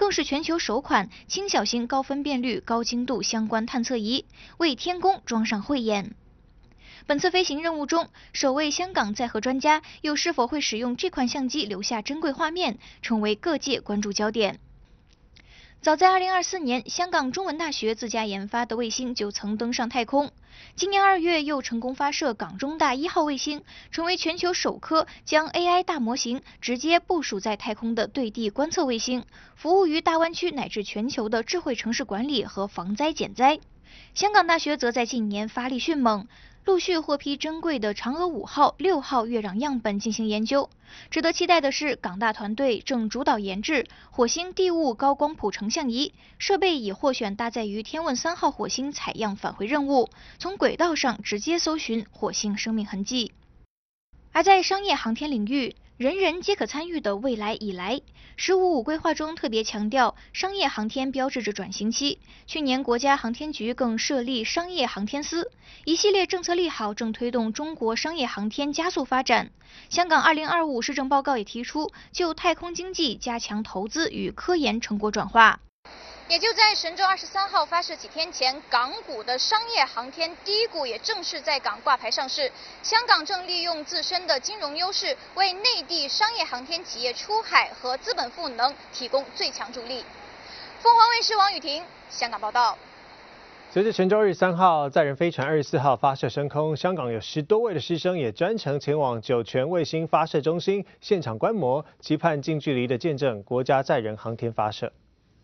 更是全球首款轻小型、高分辨率、高精度相关探测仪，为天宫装上慧眼。本次飞行任务中，首位香港载荷专家又是否会使用这款相机留下珍贵画面，成为各界关注焦点。早在2024年，香港中文大学自家研发的卫星就曾登上太空。今年2月又成功发射港中大1号卫星，成为全球首颗将 AI 大模型直接部署在太空的对地观测卫星，服务于大湾区乃至全球的智慧城市管理和防灾减灾。香港大学则在近年发力迅猛，陆续获批珍贵的嫦娥5号、6号月壤样本进行研究。值得期待的是，港大团队正主导研制火星地物高光谱成像仪，设备已获选搭载于天问3号火星采样返回任务，从轨道上直接搜寻火星生命痕迹。而在商业航天领域，人人皆可参与的未来已来。“15+5”规划中特别强调，商业航天标志着转型期。去年，国家航天局更设立商业航天司，一系列政策利好正推动中国商业航天加速发展。香港2025施政报告也提出，就太空经济加强投资与科研成果转化。也就在神舟23号发射几天前，港股的商业航天第一股也正式在港挂牌上市。香港正利用自身的金融优势，为内地商业航天企业出海和资本赋能提供最强助力。凤凰卫视王雨婷香港报道。 随着神舟23号载人飞船24号发射升空，香港有10多位的师生也专程前往酒泉卫星发射中心现场观摩，期盼近距离的见证国家载人航天发射。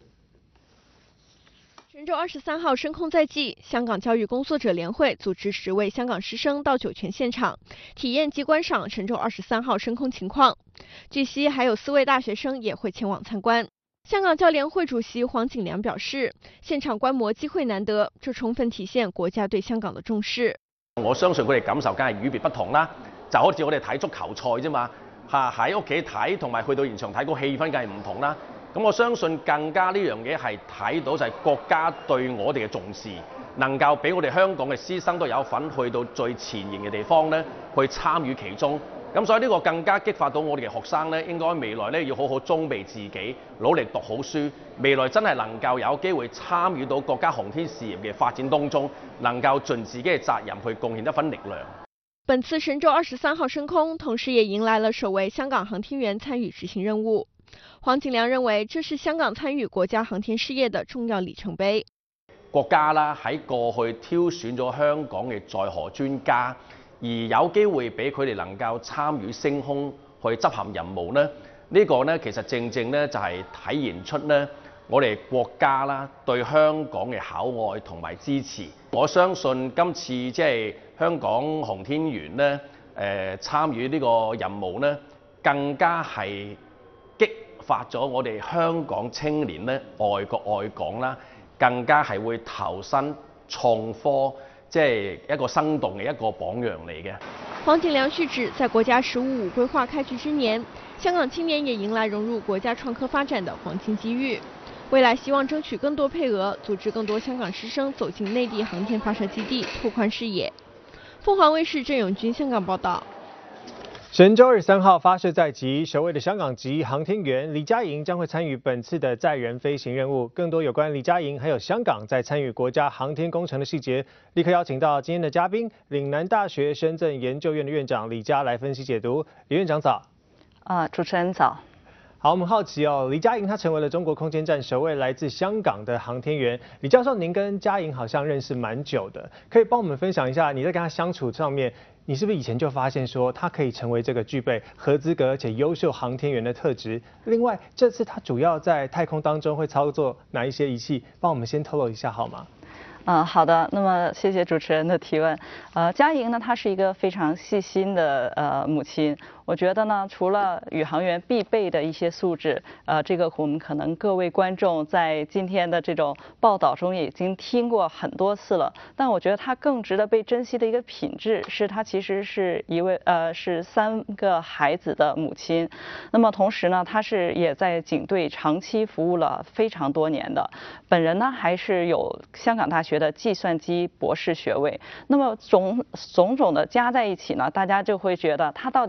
神舟23号升空在即，香港教育工作者联会组织10位香港师生到酒泉现场体验及观赏神舟23号升空情况。据悉，还有4位大学生也会前往参观。香港教联会主席黄景良表示，现场觀摩機會難得，這充分體現國家對香港的重視。 我相信佢哋感受梗係與別不同啦，就好似我哋睇足球賽啫嘛，喺屋企睇同埋去到現場睇個氣氛梗係唔同啦。咁我相信更加呢樣嘢係睇到就係國家對我哋嘅重視，能夠俾我哋香港嘅師生都有份去到最前沿嘅地方咧，去參與其中。咁所以呢個更加激發到我哋嘅學生咧，應該未來咧要好好裝備自己，努力讀好書，未來真係能夠有機會參與到國家航天事業嘅發展當中，能夠盡自己嘅責任去貢獻一分力量。 本次神舟23號升空，同時也迎來了首位香港航天員參與執行任務。黃景良認為，這是香港參與國家航天事業的重要里程碑。 國家啦喺過去挑選咗香港嘅載荷專家，而有機會俾佢哋能夠參與升空去執行任務呢，呢個呢其實正正呢就係體現出呢我哋國家啦對香港嘅厚愛同埋支持。我相信今次即係香港航天員呢參與呢個任務呢，更加係激發咗我哋香港青年呢愛國愛港啦，更加係會投身創科。即係一個生動嘅一個榜樣嚟嘅。 黃景良續指，在國家15+5規劃開局之年，香港青年也迎來融入國家創科發展的黃金機遇。未來希望爭取更多配額，組織更多香港師生走進內地航天發射基地，拓寬視野。鳳凰衛視鄭永軍香港報道。 神舟23號發射在即，首位的香港籍航天員李嘉瑩將會參與本次的載人飛行任務。更多有關李嘉瑩還有香港在參與國家航天工程的細節，立刻邀請到今天的嘉賓，嶺南大學深圳研究院的院長李嘉來分析解讀。李院長早。 主持人早。 好，我們好奇哦，李嘉瑩她成為了中國空間站首位來自香港的航天員。李教授，您跟嘉瑩好像認識蠻久的，可以幫我們分享一下你在跟她相處上面，你是不是以前就發現說她可以成為這個具備合資格而且優秀航天員的特質？另外，這次她主要在太空當中會操作哪一些儀器？幫我們先透露一下好嗎？ 好的，那麼謝謝主持人的提問。嘉瑩呢，她是一個非常細心的母親。我覺得呢，除了宇航員必備的一些素質，這個我們可能各位觀眾在今天的這種報道中已經聽過很多次了。但我覺得她更值得被珍惜的一個品質，是她其實是一位是3個孩子的母親。那麼同時呢，她是也在警隊長期服務了非常多年的。本人呢，還是有香港大學的計算機博士學位。那麼種種的加在一起呢，大家就會覺得她到底是怎麼樣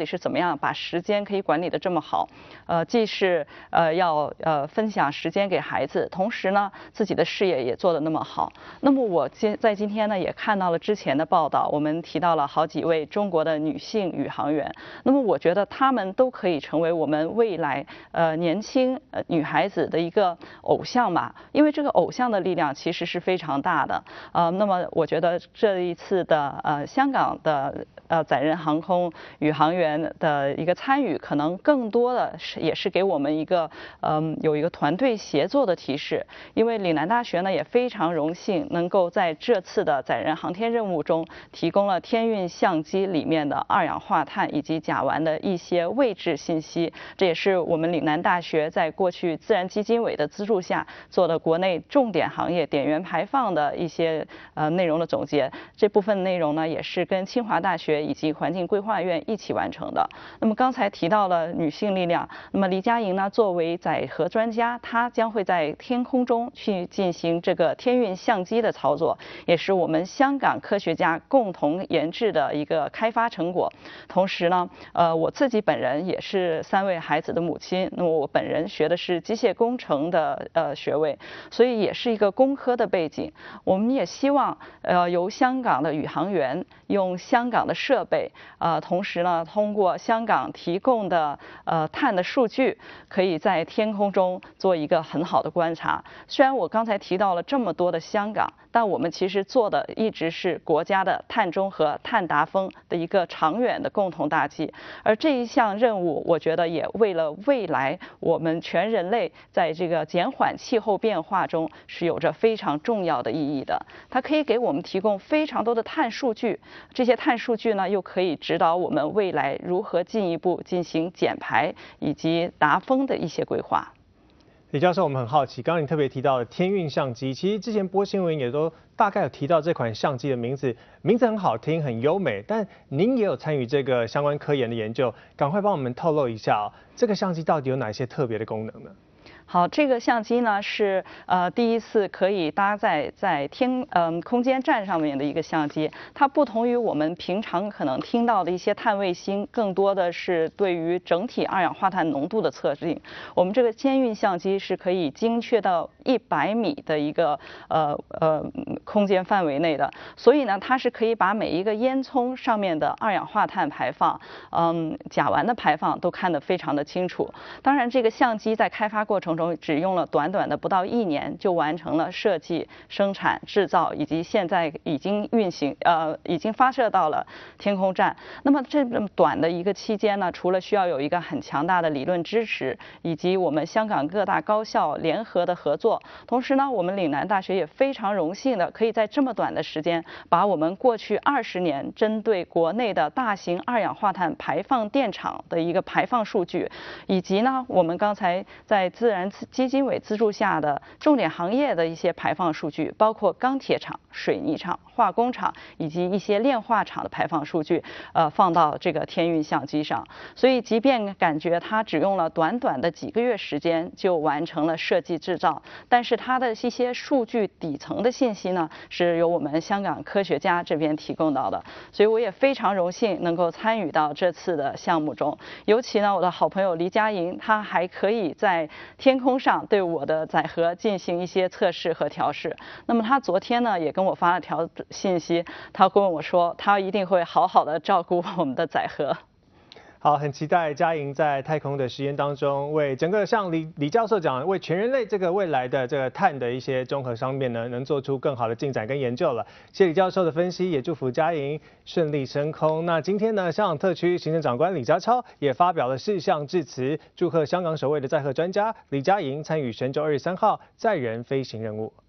样把时间可以管理得这么好，既是要分享时间给孩子，同时呢自己的事业也做得那么好。那么我在今天呢也看到了之前的报道，我们提到了好几位中国的女性宇航员。那么我觉得她们都可以成为我们未来年轻女孩子的一个偶像吧，因为这个偶像的力量其实是非常大的。那么我觉得这一次的香港的载人航空宇航员的一个参与，可能更多的也是给我们一个有一个团队协作的提示。因为岭南大学呢也非常荣幸能够在这次的载人航天任务中提供了天运相机里面的二氧化碳以及甲烷的一些位置信息，这也是我们岭南大学在过去自然基金委的资助下做的国内重点行业点源排放的一些内容的总结。这部分内容呢也是跟清华大学以及环境规划院一起完成的。那么刚才提到了女性力量，那么黎佳莹呢作为载荷专家，她将会在天空中去进行这个天运相机的操作，也是我们香港科学家共同研制的一个开发成果。同时呢，我自己本人也是3位孩子的母亲，那么我本人学的是机械工程的学位，所以也是一个工科的背景。我们也希望由香港的宇航员用香港的设备，同时呢通过香港提供的碳的数据，可以在天空中做一个很好的观察。虽然我刚才提到了这么多的香港，但我们其实做的一直是国家的碳中和、碳达峰的一个长远的共同大计。而这一项任务，我觉得也为了未来我们全人类在这个减缓气候变化中是有着非常重要的意义的。它可以给我们提供非常多的碳数据，这些碳数据呢又可以指导我们未来如何进一步进行减排以及达峰的一些规划。 李教授，我们很好奇，刚刚你特别提到的天运相机，其实之前播新闻也都大概有提到这款相机的名字很好听，很优美，但您也有参与这个相关科研的研究，赶快帮我们透露一下这个相机到底有哪些特别的功能呢？ 好，这个相机呢是第一次可以搭载在空间站上面的一个相机。它不同于我们平常可能听到的一些碳卫星，更多的是对于整体二氧化碳浓度的测定。我们这个天运相机是可以精确到100米的一个空间范围内的，所以呢它是可以把每一个烟囱上面的二氧化碳排放、甲烷的排放都看得非常的清楚。当然，这个相机在开发过程中只用了短短的不到1年就完成了设计、生产、制造，以及现在已经已经发射到了天空站。那么这么短的一个期间呢，除了需要有一个很强大的理论支持，以及我们香港各大高校联合的合作，同时呢，我们岭南大学也非常荣幸的可以在这么短的时间，把我们过去20年针对国内的大型二氧化碳排放电厂的一个排放数据，以及呢我们刚才在自然基金委资助下的重点行业的一些排放数据，包括钢铁厂、水泥厂、化工厂以及一些炼化厂的排放数据，放到这个天运相机上。所以即便感觉它只用了短短的几个月时间就完成了设计制造，但是它的一些数据底层的信息呢，是由我们香港科学家这边提供到的。所以我也非常荣幸能够参与到这次的项目中。尤其呢，我的好朋友黎佳莹，她还可以在天空上对我的载荷进行一些测试和调试。那么她昨天呢也跟我发了条信息，她跟我说她一定会好好的照顾我们的载荷。 好，很期待佳莹在太空的实验当中，为整个像李教授讲，为全人类这个未来的这个碳的一些综合上面呢，能做出更好的进展跟研究了。谢谢李教授的分析，也祝福佳莹顺利升空。那今天呢，香港特区行政长官李家超也发表了4项致辞，祝贺香港首位的载荷专家李佳莹参与神舟23号载人飞行任務。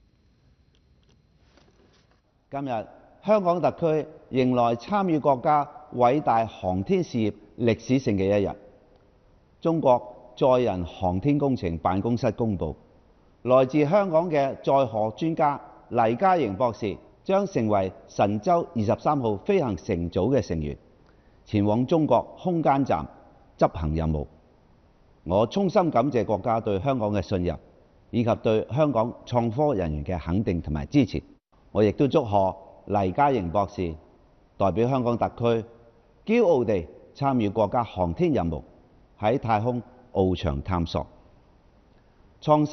今日香港特區迎來參與國家偉大航天事業歷史性嘅一日。中國載人航天工程辦公室公佈，來自香港嘅載荷專家黎嘉瑩博士將成為神舟23號飛行乘組嘅成員，前往中國空間站執行任務。我衷心感謝國家對香港嘅信任，以及對香港創科人員嘅肯定同埋支持。我亦都祝賀黎嘉瑩博士代表香港特區驕傲地參與國家航天任務，喺太空翱翔探索。創新